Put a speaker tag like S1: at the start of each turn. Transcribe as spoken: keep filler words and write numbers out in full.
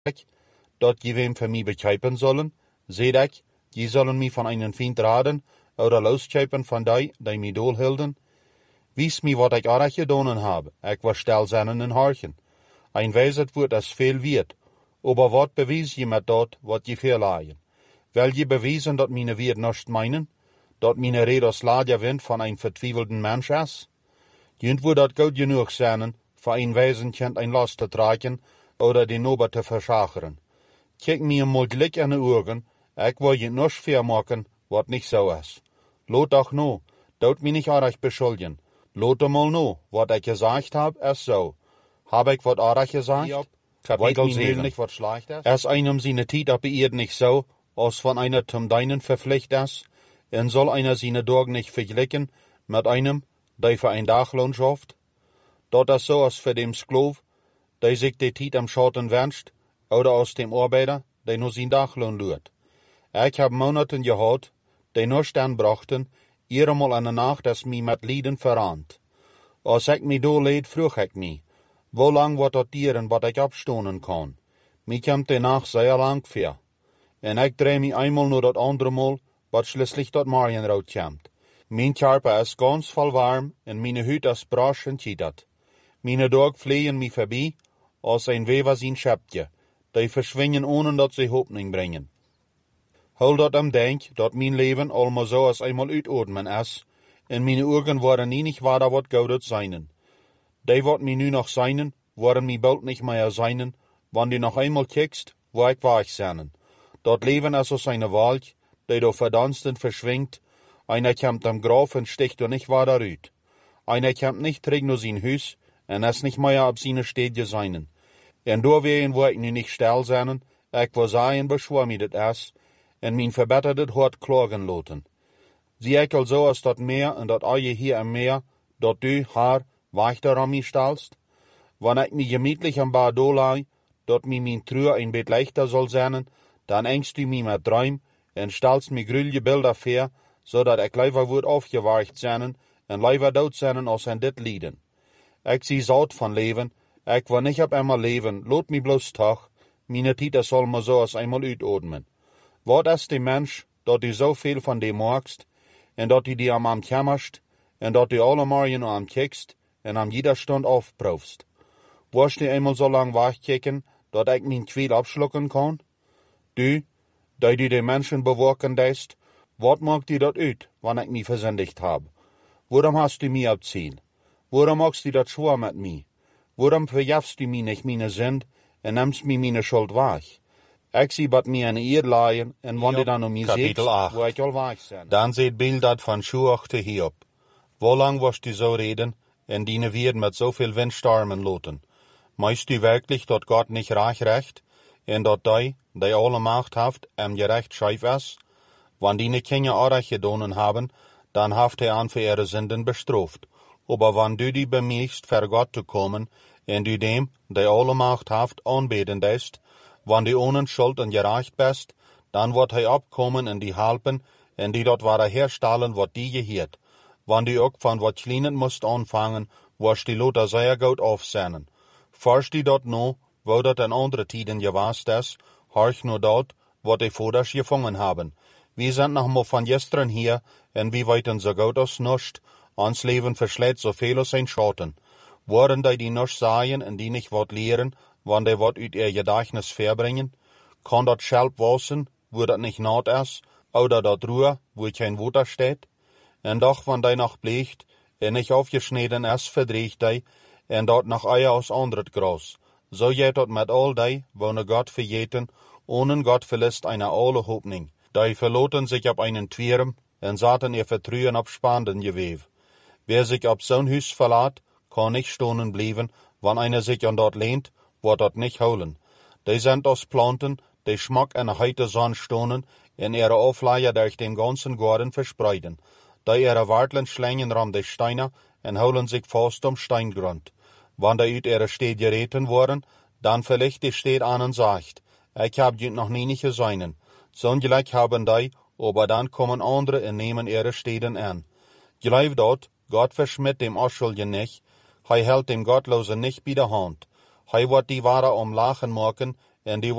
S1: dat je wem für mich bekijpen sollen, seht ich, je sollen mich von einen Feind raden, oder loskijpen von die, die mich doolhielden. Wies mir, wat ich arach gedonen habe, ich war stel zijn in harchen. Ein wijzet wordt as veel wird, aber wat bewijs je met dat, wat je verlaaien? Wel je bewijzen dat meine Wirt nicht meinen, dat meine Rede als Ladjawind von ein vertwievelten Mensch is? Jent wordt dat goed genoeg zijn, voor ein Wesentchen ein Last te tragen, oder den Ober te verschacheren. Kijk mir mal gleich an de Augen, ich will je nicht vermachen, wat nicht so is. Lot doch no, dort mich nicht arach beschuldigen. Lot mal no, wat ich gesagt hab, is so. Hab ich wat arach gesagt? Ja, Kapitel sieben. Nicht wat schlecht is? Es einem seine Tiet ab ihr nicht so, als von einer zum Deinen verpflicht is, en soll einer seine Dorgen nicht vergleichen mit einem, der für ein Dachlohn schafft. Dort is so als für dem Sklov, der sich die Tiet am Schatten wünscht, oder aus dem Arbeiter, der nur sein Dachlohn lüht. Ich hab Monaten gehad, die nur stand brachten, ihremal an der Nacht, das mi mit Lieden verrannt. Als ich mi do leid, fruch ich mi, wo lang wat dat dieren, wat ich abstonen kann. Mi kommt die Nacht sehr lang für. En ich dreh mi einmal nur dat andere Mal, wat schließlich dat Marienrood kommt. Mein Körper ist ganz voll warm, en meine Hüt ist brasch und chittert. Meine Dog fliehen mi vorbei, als ein Weber sein Schäptje, die verschwinden ohne dat sie Hoffnung bringen. Hol dat am denk, dat mein Leben allemaal so als einmal uitatmen is, en meine Augen waren nie nicht wahr wat goudet seinen. Die wat mi nu noch seinen, waren mi bald nicht mehr seinen, wann die noch einmal kiekst, wo ich war ich seinen. Dat Leben is als eine Wald, die do verdanst und verschwingt, einer kommt am Graf und sticht do nicht wahr darüt. Einer kommt nicht trägt nur sein Hüs, en es nicht mehr ab seine Städte seinen. En do wehen wo ich nu nicht still seinen, ich wo sagen, beschwor mi dat es, en min verbetterdet Hort klagen loten. Sie ich also als dat Meer en dat Eie hier am Meer, dat du, haar, weichter an mi stellst? Wann ich mi gemütlich am Bad dolei, dat mi min Trühr ein bet leichter soll sein, dann engst du mi mit Träum, en stellst mi grüllje Bilder fair, so dat ich leiver wurd aufgeweicht sein, en leiver dood sein als en dit lieden. Ich sie saut von Leben, ich will nicht ab einmal leben, lot mi bloß tag, meine Tita soll ma so als einmal uitatmen. Wat is die Mensch, dat du so viel von dem magst, en dat du die am am kämmerst, en dat du alle Morgen am kiekst, en am jeder Stund aufprüfst? Wirst du einmal so lang wachkicken, dat ich min Quil abschlucken kann? Du, die du die Menschen bewogen deist, wat mag die dat uit, wann ich mi versündigt hab? Warum hast du mi abziehen? Warum magst du dat schwor mit mi? Warum verjafst du mi nicht meine Sünd, en nimmst mi meine Schuld wach? Ich sie bat mir eine Ehr leihen, en wann die dann um mich seht, wo ich all wach sein. Dann seht Bild dat von Schuachte Hiob. Wo lang wirst du so reden, en diene wird mit so viel Windstormen loten? Meinst du wirklich, dat Gott nicht reich recht, en dat die, die alle Macht haft, em gerecht scheif is? Wann diene Kinder Arach gedonen haben, dann haft er an für ihre Sünden bestraft. Aber wann du die bemühst, vor Gott zu kommen, en du dem, die alle Macht haft, anbeten deist, wann die ohne Schuld und gerecht bist, dann wird er abkommen und die helpen, en die dort wahre herstellen, wat die gehiert. Wann die auch von wat Kleinen musst anfangen, wirst die Lothar sehr gut aufsehnen. Forsch die dort no, wo dort in andere Tiden gewast ist, horch nur dort, wat die Voders gefangen haben. Wir sind noch mal von gestern hier, en wir weiten so gut als nuscht, ans Leben verschlägt so viel als ein Schatten. Worden die die nusch sagen en die nicht wat lehren, wann die wat uit ihr Gedächtnis verbringen? Kann dat Schelp wassen, wo dat nicht naht is, oder dat Ruhe, wo kein Wutter steht? En doch, wann die noch bleicht, en nicht aufgeschnitten is, verdriecht die, en dat noch Eier aus andret Gras. So geht dat mit all die, wo ne Gott verjeten, ohne Gott verlässt eine alle Hoffnung. Die verloten sich ab einen Twirm, en saten ihr Vertrühen ab spannenden Gewev. Wer sich ab so'n Hüs verlaat, kann nicht stonen blieben, wann einer sich an dort lehnt, wird dort nicht holen. Die sind aus Planten, die Schmack in der heite Sonne stonen, in ihre Aufleier durch den ganzen Garten verspreiden. Die ihre Warteln schlängen ram die Steine und holen sich fast um Steingrund. Wann die uit ihre Städt gereten worden, dann vielleicht die Städt an und sagt, ich hab jüt noch nie nicht gesehen. So gleich haben die, aber dann kommen andere und nehmen ihre Städten an. Gleich dort, Gott verschmidt dem Unschuldigen nicht, er hält dem Gottlosen nicht bei der Hand. Er wird die Ware um Lachen machen, en die